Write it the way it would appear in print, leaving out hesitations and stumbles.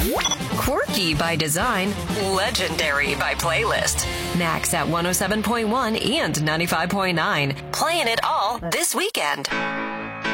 Quirky by design, legendary by playlist. Max at 107.1 and 95.9. Playing it all this weekend.